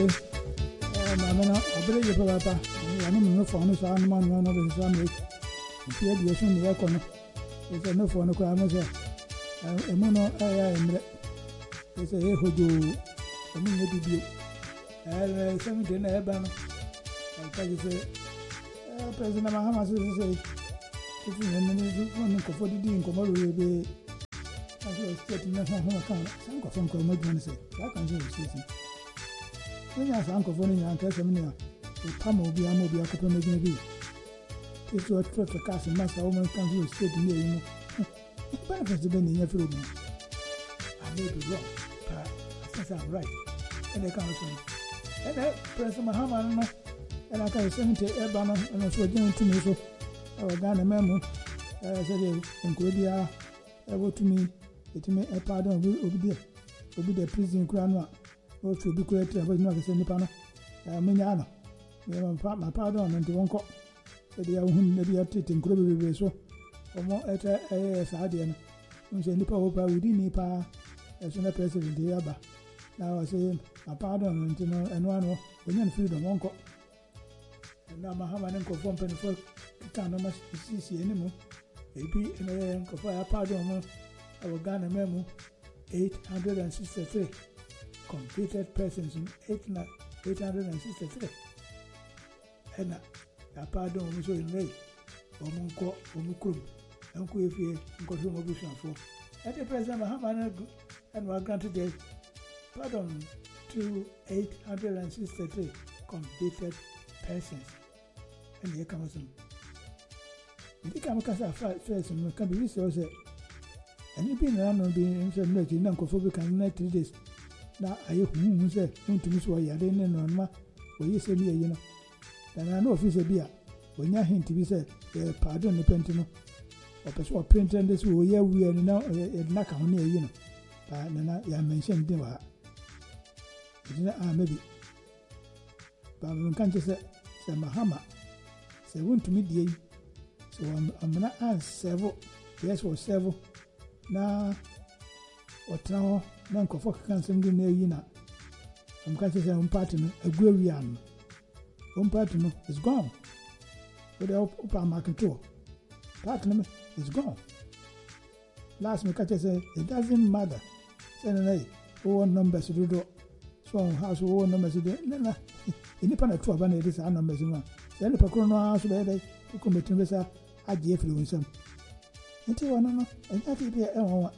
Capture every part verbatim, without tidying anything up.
Mamma, I believe you, Papa. I don't know for no sound man, one of the family. If you had your son, the aircon, it's a no for no crime. A mono, I am it's a echo do. I mean, maybe you. I have seventeen airban. I tell you, say, President Mahamas say, if you have for the dean, come over will be. I was getting a home account. Some of them come with say, I can do it. When you have uncle for any uncle, the palm will be a mobile company maybe. It's what trust the cast and master woman comes to state near you. Benefits the bending your food. I may be wrong, but I think I'm right. And they come from. And that President Mahaman and I can seventy airbanner and also general to me. So I was down a memo. I said, in Korea, I wrote to me, it may a pardon will be there. Will be the prison crown. Go to be created, but not the same panel. Miniano. My pardon and to one cock. So they are whom they are treating Krobby so. Or more at a Sardian. When say Nipa Opa within Nipa as soon as President Yaba. Now I say, my pardon and one when you feel the one cock. And now Mahaman and conform penny for can't much see anymore. A P and a confer pardon. I will gun a memo eight hundred sixty-three. Completed persons in eight hundred sixty-three. And a pardon was so in Ray, or Munko, or Mukrum, and Kuifi, and Kotum Bush and four. At the present, Mahaman and were granted a pardon to eight hundred sixty-three completed persons. And here comes them. If you come across a first and can be resourced, and you've been around being inflamed, and Uncle can unite this. Now I who say, want to miss why you didn't know, ma, when you say me, you know. Then I know if you say beer, when you hint to be said, pardon the pentino, or persuade printing this way, yeah, we are now a knock on near, you know. But then I mentioned them. Ah, maybe. But when can't you say, say Mahama, say, want to meet ye. So I'm not ask several, yes, or several. Now, what now? Nanko for cancer near Yina. I'm catching some partner, a Guerian. One partner is gone. But the upper market tour. Partner is gone. Last me catch say it doesn't matter. Send an A, one numbers to do. So house one numbers to do. No, in the panel two of this are numbers in one. Send the Pacono house where they come between us at Jeffrey Winsome. Until one, no, and that is a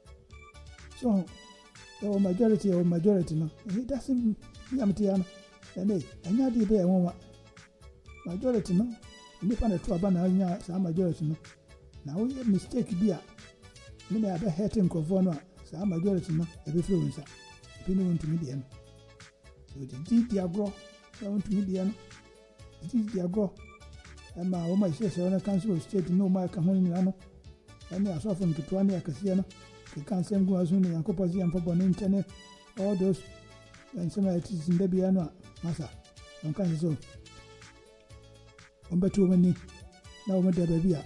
so. Or majority or majority no. It doesn't Yamtiana. And they and ya did there one majority no. Independent to abana some majority no. Now we mistake beer. Many other hating conform some majority no, every fluencer. Opinion to medium. So the deep the agro, down to medium. It is the agro. And my own my sister on a council state no my Camonino. And they are often to twenty a casino. You can't send go as soon as you copy and pop on internet, all those, and some of it is in the piano, Massa. Don't can't so. Number two, many now, my dear baby.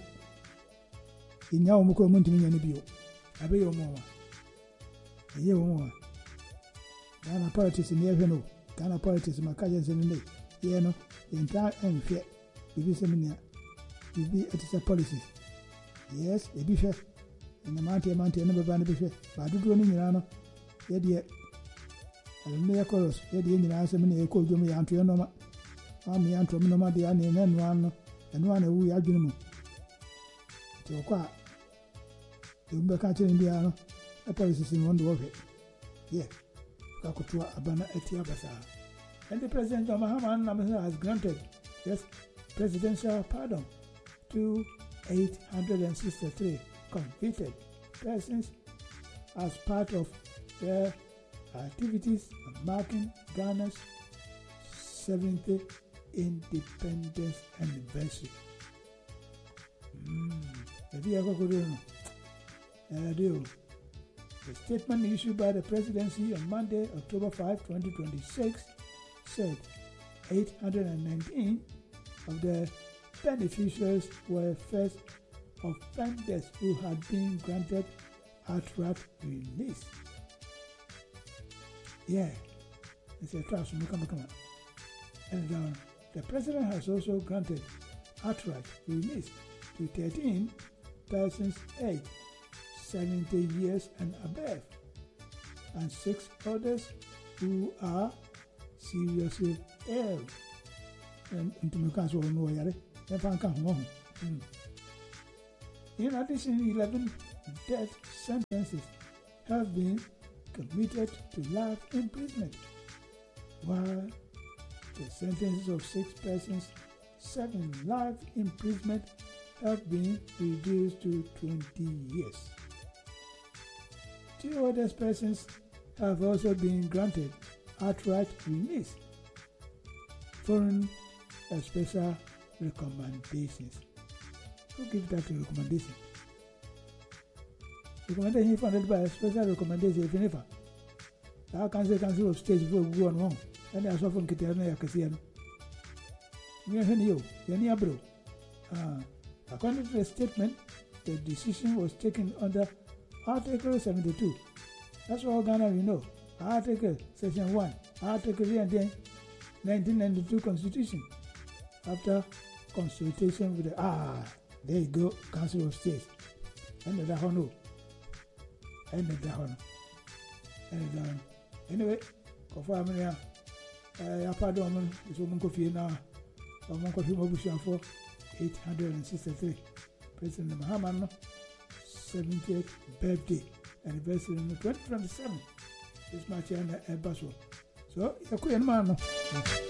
In now, Moko Monty and Bio. I be your mama. A year more. Ghana politics in the avenue. Ghana politics in my cousins in the day. You know, the entire end fair. You be seminar. You be at a policies. Yes, they be fair. In the mountain, mountain, never ban the buffet. But I do running around. Yet, yet. I don't know, chorus. Yet, the Indian answer me, called you me, Antonio Noma. I'm the Antonio Noma, the Annie, and one, and one a wee argument. To a quiet. You be catching Indiana. A policy in one of it. Yeah. Kakutua Abana Etiabasa. And the President of Mahaman has granted, yes, presidential pardon to eight hundred sixty-three convicted persons as part of their activities marking Ghana's seventieth independence anniversary. Mm. The statement issued by the presidency on Monday, October fifth, twenty twenty-six, said eight hundred nineteen of the beneficiaries were first offenders who had been granted outright release. Yeah, It's a trust. And uh, the president has also granted outright release to thirteen persons aged seventy years and above, and six others who are seriously ill. And into my council, no, in addition, eleven death sentences have been commuted to life imprisonment, while the sentences of six persons serving life imprisonment have been reduced to twenty years. Two other persons have also been granted outright release, following a special recommendations. Who gives that a recommendation? Recommendation funded by a special recommendation if never. Our council council of states will go on wrong, and I saw from Kitana Cassian. We are you, Yanni Abro. According to the statement, the decision was taken under Article seventy-two. That's all Ghana we know. Article Section one, Article three and then nineteen ninety-two Constitution. After consultation with the ah, there you go, Council of States. And the Dahono. And the Dahono. And the Dahono. Anyway, Kofamia, uh, pardon, is woman coffee now. Woman coffee Mobushan for eight hundred sixty-three. President Mahaman, seventieth birthday anniversary in twenty twenty-seven. This much and a basso. So, a queen man.